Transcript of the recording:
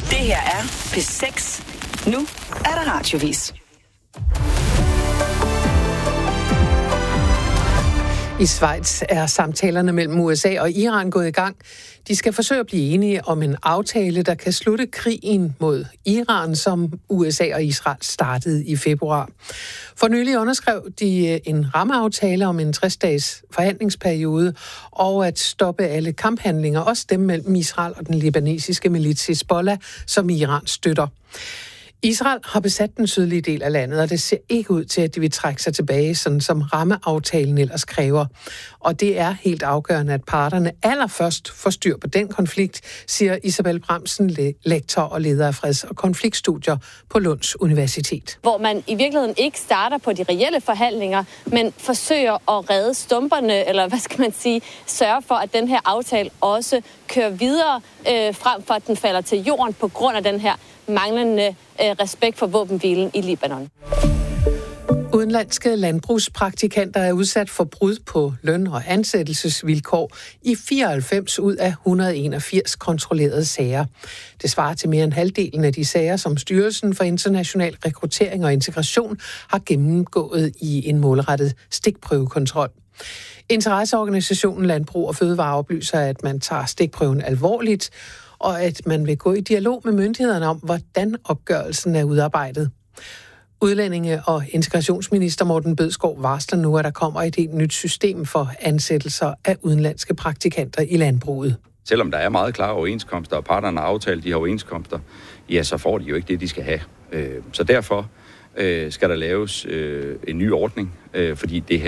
Det her er P6. Nu er der radiovis. I Schweiz er samtalerne mellem USA og Iran gået i gang. De skal forsøge at blive enige om en aftale, der kan slutte krigen mod Iran, som USA og Israel startede i februar. For nylig underskrev de en rammeaftale om en 60-dages forhandlingsperiode og at stoppe alle kamphandlinger, også dem mellem Israel og den libanesiske milits Hizbollah, som Iran støtter. Israel har besat den sydlige del af landet, og det ser ikke ud til, at de vil trække sig tilbage, sådan som rammeaftalen ellers kræver. Og det er helt afgørende, at parterne allerførst får styr på den konflikt, siger Isabel Bramsen, lektor og leder af freds- og konfliktstudier på Lunds Universitet. Hvor man i virkeligheden ikke starter på de reelle forhandlinger, men forsøger at redde stumperne, eller hvad skal man sige, sørge for, at den her aftale også kører videre, frem for at den falder til jorden på grund af den her manglende respekt for våbenhvilen i Libanon. Udenlandske landbrugspraktikanter er udsat for brud på løn- og ansættelsesvilkår i 94 ud af 181 kontrollerede sager. Det svarer til mere end halvdelen af de sager, som Styrelsen for International Rekruttering og Integration har gennemgået i en målrettet stikprøvekontrol. Interesseorganisationen Landbrug og Fødevare oplyser, at man tager stikprøven alvorligt, og at man vil gå i dialog med myndighederne om, hvordan opgørelsen er udarbejdet. Udlændinge- og integrationsminister Morten Bødskov varsler nu, at der kommer et helt nyt system for ansættelser af udenlandske praktikanter i landbruget. Selvom der er meget klare overenskomster, og parterne har aftalt de her overenskomster, ja, så får de jo ikke det, de skal have. Så derfor skal der laves en ny ordning, fordi det her